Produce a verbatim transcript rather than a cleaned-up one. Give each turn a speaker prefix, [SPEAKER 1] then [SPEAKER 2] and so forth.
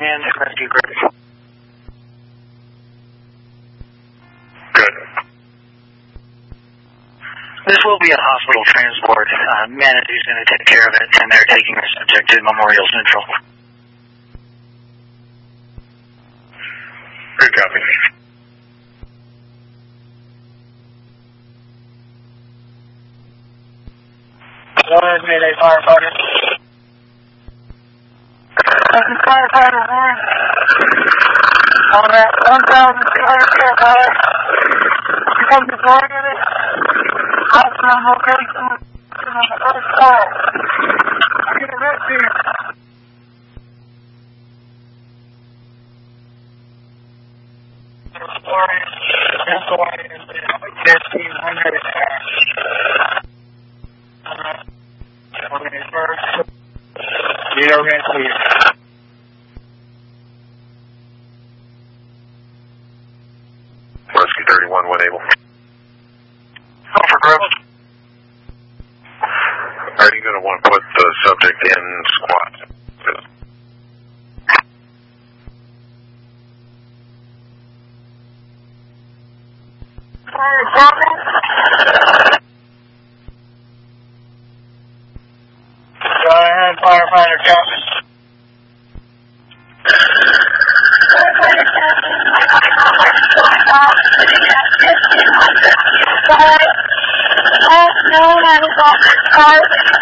[SPEAKER 1] in rescue group.
[SPEAKER 2] Good.
[SPEAKER 1] This will be a hospital transport. Uh, Manatee's going to take care of it, and they're taking the subject to Memorial Central.
[SPEAKER 2] Good copy.
[SPEAKER 1] Go ahead, Mayday firefighter. This is firefighter one. On that one thousand two hundred care fire. You come to Florida with it? Hospital location on the first call. I get a rescue. Florida. That's the way it is. fifteen hundred. Alright. Okay, first. Need our rescue.
[SPEAKER 2] Rescue thirty-one, when able.
[SPEAKER 1] Go for growth.
[SPEAKER 2] Are you going to want to put the subject in squat?
[SPEAKER 1] Fire department. Go ahead, firefighter Chapman. No, I was off the cart.